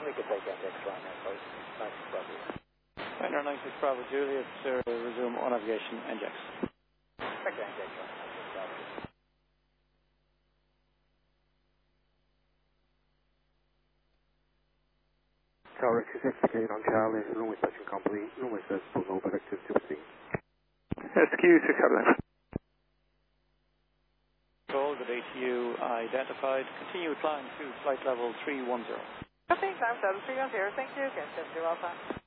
we could take that extra on that post. 96 Bravo. Pioneer 96 Bravo Juliet, resume all navigation NGX. Back to NGX, 96 Bravo. Tower X6 on Charlie, runway inspection complete, runway says full over, vector 2C. SQ 679. Control, good ATU identified. Continue climb to flight level 310. Okay, climb 310, thank you, can 70 Alpha.